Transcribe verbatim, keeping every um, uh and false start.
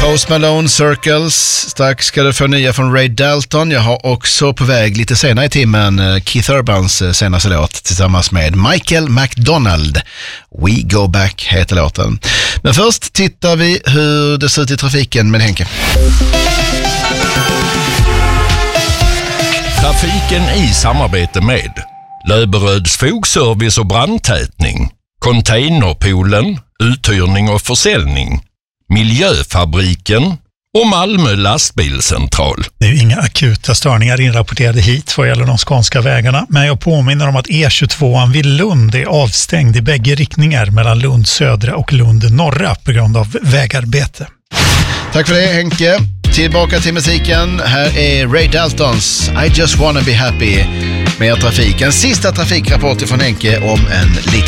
Post Malone, Circles. Strax ska du få nya från Ray Dalton. Jag har också på väg lite senare i timmen Keith Urbans senaste låt tillsammans med Michael McDonald. We Go Back heter låten. Men först tittar vi hur det ser ut i trafiken med Henke. Trafiken i samarbete med Löberöds fogservice och brandtätning, Containerpoolen, uthyrning och försäljning, Miljöfabriken och Malmö lastbilscentral. Det är ju inga akuta störningar inrapporterade hit vad gäller de skånska vägarna, men jag påminner om att E tjugotvåan vid Lund är avstängd i bägge riktningar mellan Lund södra och Lund norra på grund av vägarbete. Tack för det Henke. Tillbaka till musiken. Här är Ray Daltons I Just Wanna Be Happy. Mer trafik. En sista trafikrapport från Henke om en liten